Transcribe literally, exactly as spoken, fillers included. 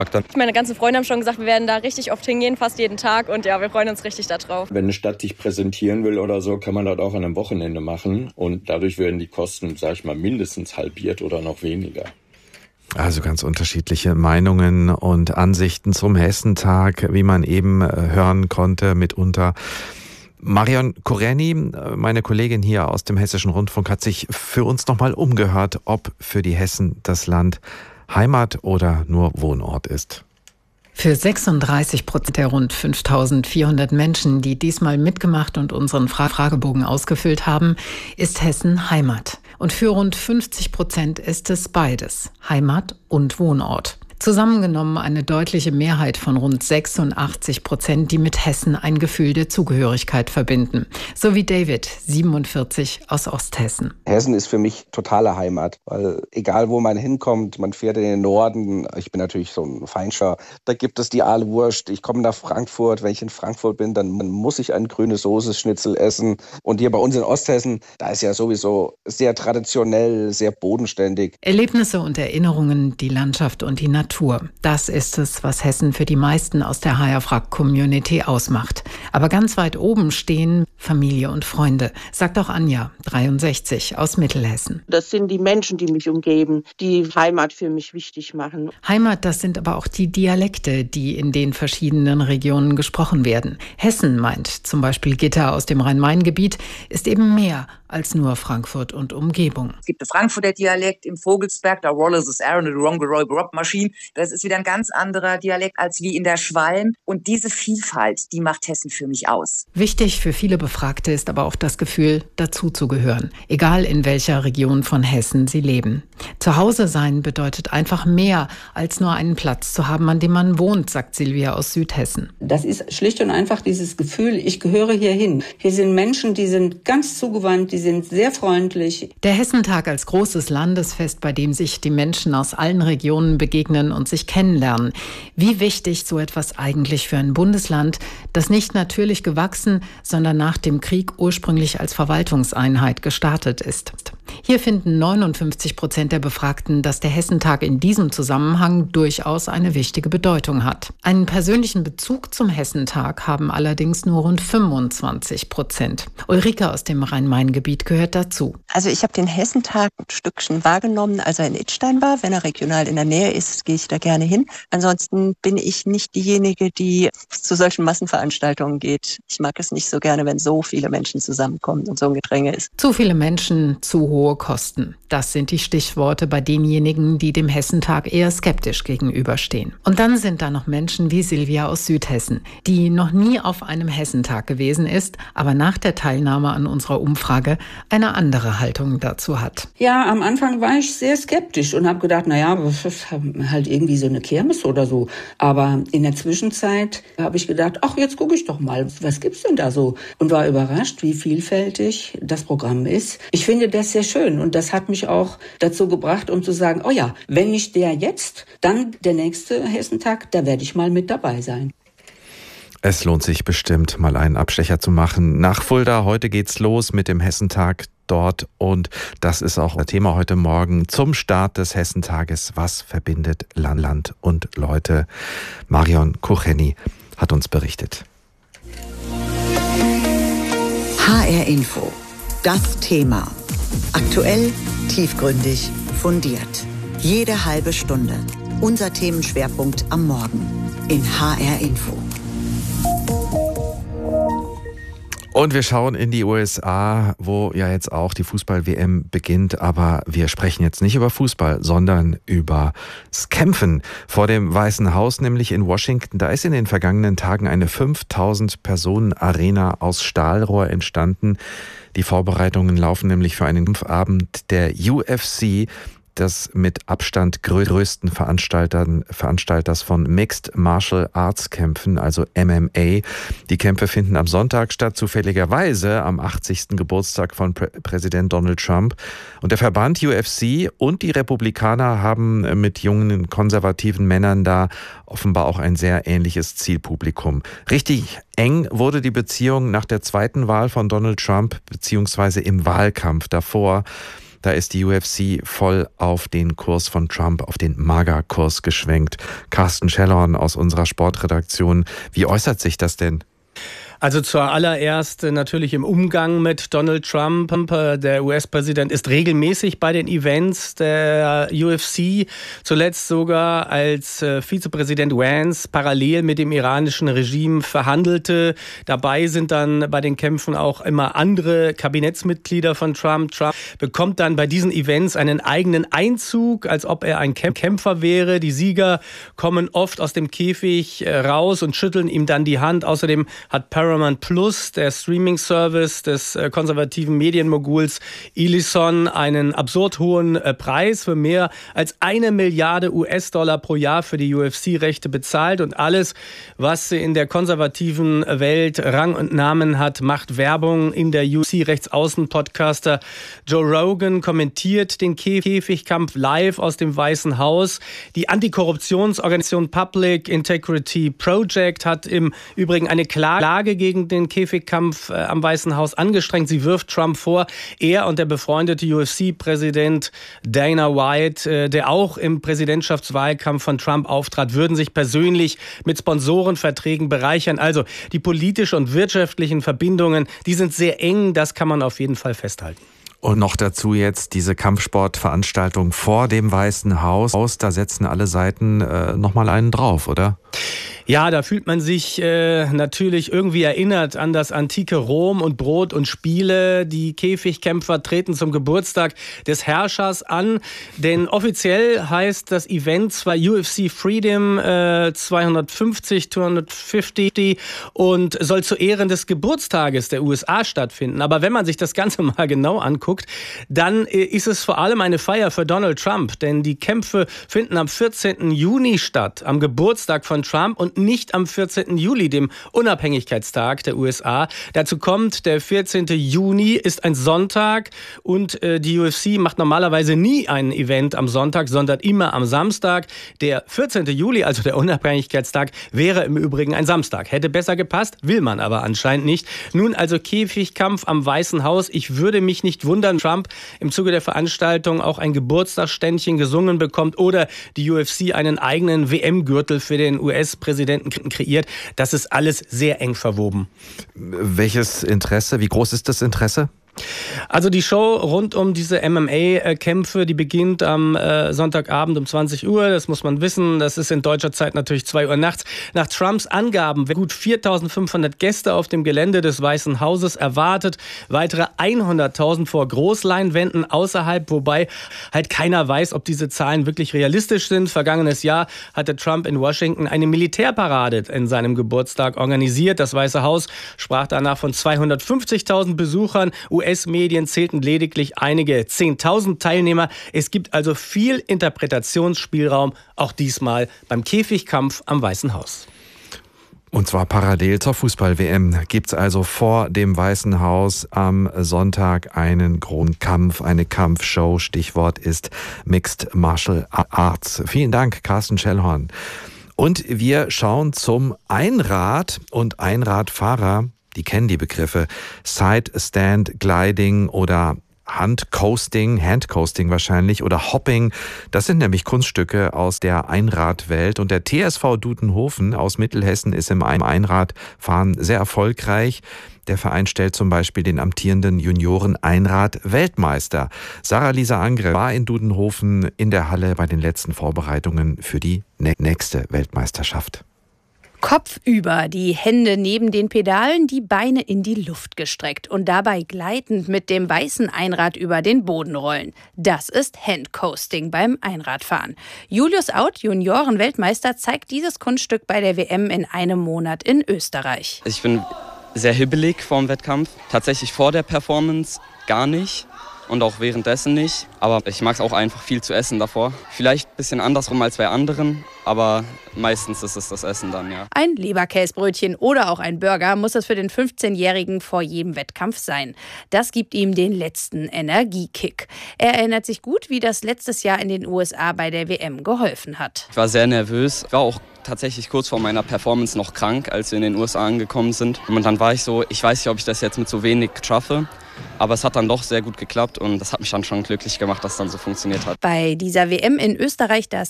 Meine ganzen Freunde haben schon gesagt, wir werden da richtig oft hingehen, fast jeden Tag. Und ja, wir freuen uns richtig darauf. Wenn eine Stadt sich präsentieren will oder so, kann man das auch an einem Wochenende machen. Und dadurch werden die Kosten, sag ich mal, mindestens halbiert oder noch weniger. Also ganz unterschiedliche Meinungen und Ansichten zum Hessentag, wie man eben hören konnte mitunter. Marion Korenny, meine Kollegin hier aus dem Hessischen Rundfunk, hat sich für uns nochmal umgehört, ob für die Hessen das Land Heimat oder nur Wohnort ist. Für sechsunddreißig Prozent der rund fünftausendvierhundert Menschen, die diesmal mitgemacht und unseren Fragebogen ausgefüllt haben, ist Hessen Heimat. Und für rund fünfzig Prozent ist es beides, Heimat und Wohnort. Zusammengenommen eine deutliche Mehrheit von rund sechsundachtzig Prozent, die mit Hessen ein Gefühl der Zugehörigkeit verbinden. So wie David, siebenundvierzig, aus Osthessen. Hessen ist für mich totale Heimat, weil egal wo man hinkommt, man fährt in den Norden. Ich bin natürlich so ein Feinscher. Da gibt es die Aalwurst. Ich komme nach Frankfurt. Wenn ich in Frankfurt bin, dann muss ich ein grünes Soße-Schnitzel essen. Und hier bei uns in Osthessen, da ist ja sowieso sehr traditionell, sehr bodenständig. Erlebnisse und Erinnerungen, die Landschaft und die Natur. Das ist es, was Hessen für die meisten aus der H R-Frag-Community ausmacht. Aber ganz weit oben stehen Familie und Freunde, sagt auch Anja, dreiundsechzig, aus Mittelhessen. Das sind die Menschen, die mich umgeben, die Heimat für mich wichtig machen. Heimat, das sind aber auch die Dialekte, die in den verschiedenen Regionen gesprochen werden. Hessen, meint zum Beispiel Gitta aus dem Rhein-Main-Gebiet, ist eben mehr als nur Frankfurt und Umgebung. Es gibt den Frankfurter Dialekt im Vogelsberg, da Wallace is Aaron, the Wrong Roy Rob Machine. Das ist wieder ein ganz anderer Dialekt als wie in der Schwalm. Und diese Vielfalt, die macht Hessen für mich aus. Wichtig für viele Befragte ist aber auch das Gefühl, dazuzugehören. Egal in welcher Region von Hessen sie leben. Zu Hause sein bedeutet einfach mehr, als nur einen Platz zu haben, an dem man wohnt, sagt Silvia aus Südhessen. Das ist schlicht und einfach dieses Gefühl, ich gehöre hier hin. Hier sind Menschen, die sind ganz zugewandt, die sind sehr freundlich. Der Hessentag als großes Landesfest, bei dem sich die Menschen aus allen Regionen begegnen und sich kennenlernen. Wie wichtig so etwas eigentlich für ein Bundesland, das nicht natürlich gewachsen, sondern nach dem Krieg ursprünglich als Verwaltungseinheit gestartet ist. Hier finden neunundfünfzig Prozent der Befragten, dass der Hessentag in diesem Zusammenhang durchaus eine wichtige Bedeutung hat. Einen persönlichen Bezug zum Hessentag haben allerdings nur rund fünfundzwanzig Prozent. Ulrike aus dem Rhein-Main-Gebiet gehört dazu. Also ich habe den Hessentag ein Stückchen wahrgenommen, als er in Idstein war. Wenn er regional in der Nähe ist, gehe ich da gerne hin. Ansonsten bin ich nicht diejenige, die zu solchen Massenveranstaltungen geht. Ich mag es nicht so gerne, wenn so viele Menschen zusammenkommen und so ein Gedränge ist. Zu viele Menschen, zu hohe Kosten. Das sind die Stichworte bei denjenigen, die dem Hessentag eher skeptisch gegenüberstehen. Und dann sind da noch Menschen wie Silvia aus Südhessen, die noch nie auf einem Hessentag gewesen ist, aber nach der Teilnahme an unserer Umfrage eine andere Haltung dazu hat. Ja, am Anfang war ich sehr skeptisch und habe gedacht, naja, das ist halt irgendwie so eine Kirmes oder so. Aber in der Zwischenzeit habe ich gedacht, ach, jetzt gucke ich doch mal, was gibt's denn da so? Und war überrascht, wie vielfältig das Programm ist. Ich finde das sehr schön und das hat mich auch dazu gebracht, um zu sagen, oh ja, wenn nicht der jetzt, dann der nächste Hessentag, da werde ich mal mit dabei sein. Es lohnt sich bestimmt, mal einen Abstecher zu machen. Nach Fulda, heute geht's los mit dem Hessentag dort und das ist auch das Thema heute Morgen zum Start des Hessentages. Was verbindet Land und Leute? Marion Korenny hat uns berichtet. H R Info. Das Thema. Aktuell, tiefgründig, fundiert. Jede halbe Stunde. Unser Themenschwerpunkt am Morgen in H R Info. Und wir schauen in die U S A, wo ja jetzt auch die Fußball-W M beginnt. Aber wir sprechen jetzt nicht über Fußball, sondern über das Kämpfen vor dem Weißen Haus, nämlich in Washington. Da ist in den vergangenen Tagen eine fünftausend Personen Arena aus Stahlrohr entstanden. Die Vorbereitungen laufen nämlich für einen Kampfabend der U F C, des mit Abstand größten Veranstaltern, Veranstalters von Mixed Martial Arts Kämpfen, also M M A. Die Kämpfe finden am Sonntag statt, zufälligerweise am achtzigsten Geburtstag von Prä- Präsident Donald Trump. Und der Verband U F C und die Republikaner haben mit jungen, konservativen Männern da offenbar auch ein sehr ähnliches Zielpublikum. Richtig eng wurde die Beziehung nach der zweiten Wahl von Donald Trump, beziehungsweise im Wahlkampf davor. Da ist die U F C voll auf den Kurs von Trump, auf den MAGA-Kurs geschwenkt. Carsten Schellhorn aus unserer Sportredaktion. Wie äußert sich das denn? Also zuallererst natürlich im Umgang mit Donald Trump. Der U S-Präsident ist regelmäßig bei den Events der U F C, zuletzt sogar als Vizepräsident Vance parallel mit dem iranischen Regime verhandelte. Dabei sind dann bei den Kämpfen auch immer andere Kabinettsmitglieder von Trump. Trump bekommt dann bei diesen Events einen eigenen Einzug, als ob er ein Kämpfer wäre. Die Sieger kommen oft aus dem Käfig raus und schütteln ihm dann die Hand. Außerdem hat Paramount Plus, der Streaming-Service des äh, konservativen Medienmoguls Ellison, einen absurd hohen äh, Preis für mehr als eine Milliarde U S-Dollar pro Jahr für die U F C-Rechte bezahlt. Und alles, was in der konservativen Welt Rang und Namen hat, macht Werbung in der U F C-Rechtsaußen-Podcaster Joe Rogan kommentiert den Käfigkampf live aus dem Weißen Haus. Die Antikorruptionsorganisation Public Integrity Project hat im Übrigen eine Klage gegen den Käfigkampf äh, am Weißen Haus angestrengt. Sie wirft Trump vor, er und der befreundete U F C-Präsident Dana White, äh, der auch im Präsidentschaftswahlkampf von Trump auftrat, würden sich persönlich mit Sponsorenverträgen bereichern. Also die politischen und wirtschaftlichen Verbindungen, die sind sehr eng, das kann man auf jeden Fall festhalten. Und noch dazu jetzt diese Kampfsportveranstaltung vor dem Weißen Haus. Da setzen alle Seiten äh, nochmal einen drauf, oder? Ja, da fühlt man sich äh, natürlich irgendwie erinnert an das antike Rom und Brot und Spiele. Die Käfigkämpfer treten zum Geburtstag des Herrschers an, denn offiziell heißt das Event zwar U F C Freedom äh, zweihundertfünfzig, zweihundertfünfzig und soll zu Ehren des Geburtstages der U S A stattfinden. Aber wenn man sich das Ganze mal genau anguckt, dann äh, ist es vor allem eine Feier für Donald Trump, denn die Kämpfe finden am vierzehnten Juni statt, am Geburtstag von Trump und nicht am vierzehnten Juli, dem Unabhängigkeitstag der U S A. Dazu kommt, der vierzehnten Juni ist ein Sonntag und äh, die U F C macht normalerweise nie ein Event am Sonntag, sondern immer am Samstag. Der vierzehnten Juli, also der Unabhängigkeitstag, wäre im Übrigen ein Samstag. Hätte besser gepasst, will man aber anscheinend nicht. Nun also Käfigkampf am Weißen Haus. Ich würde mich nicht wundern, Trump im Zuge der Veranstaltung auch ein Geburtstagsständchen gesungen bekommt oder die U F C einen eigenen W M-Gürtel für den U S-Präsidenten kreiert. Das ist alles sehr eng verwoben. Welches Interesse, wie groß ist das Interesse? Also die Show rund um diese M M A-Kämpfe, die beginnt am äh, Sonntagabend um zwanzig Uhr. Das muss man wissen. Das ist in deutscher Zeit natürlich zwei Uhr nachts. Nach Trumps Angaben werden gut viertausendfünfhundert Gäste auf dem Gelände des Weißen Hauses erwartet. Weitere hunderttausend vor Großleinwänden außerhalb, wobei halt keiner weiß, ob diese Zahlen wirklich realistisch sind. Vergangenes Jahr hatte Trump in Washington eine Militärparade in seinem Geburtstag organisiert. Das Weiße Haus sprach danach von zweihundertfünfzigtausend Besuchern. U S-Medien zählten lediglich einige zehntausend Teilnehmer. Es gibt also viel Interpretationsspielraum, auch diesmal beim Käfigkampf am Weißen Haus. Und zwar parallel zur Fußball-W M gibt's also vor dem Weißen Haus am Sonntag einen Grundkampf, eine Kampfshow. Stichwort ist Mixed Martial Arts. Vielen Dank, Carsten Schellhorn. Und wir schauen zum Einrad und Einradfahrer. Die kennen die Begriffe Side Stand Gliding oder Handcoasting, Handcoasting wahrscheinlich oder Hopping. Das sind nämlich Kunststücke aus der Einradwelt. Und der T S V Dudenhofen aus Mittelhessen ist im Einradfahren sehr erfolgreich. Der Verein stellt zum Beispiel den amtierenden Junioren-Einrad-Weltmeister. Sarah-Lisa Angre war in Dudenhofen in der Halle bei den letzten Vorbereitungen für die nächste Weltmeisterschaft. Kopf über, die Hände neben den Pedalen, die Beine in die Luft gestreckt und dabei gleitend mit dem weißen Einrad über den Boden rollen. Das ist Handcoasting beim Einradfahren. Julius Out, Junioren-Weltmeister, zeigt dieses Kunststück bei der W M in einem Monat in Österreich. Ich bin sehr hibbelig vor dem Wettkampf. Tatsächlich vor der Performance gar nicht. Und auch währenddessen nicht. Aber ich mag es auch einfach viel zu essen davor. Vielleicht ein bisschen andersrum als bei anderen, aber meistens ist es das Essen dann, ja. Ein Leberkäsbrötchen oder auch ein Burger muss es für den fünfzehnjährigen vor jedem Wettkampf sein. Das gibt ihm den letzten Energiekick. Er erinnert sich gut, wie das letztes Jahr in den U S A bei der W M geholfen hat. Ich war sehr nervös. Ich war auch tatsächlich kurz vor meiner Performance noch krank, als wir in den U S A angekommen sind. Und dann war ich so, ich weiß nicht, ob ich das jetzt mit so wenig schaffe. Aber es hat dann doch sehr gut geklappt und das hat mich dann schon glücklich gemacht, dass es dann so funktioniert hat. Bei dieser W M in Österreich, das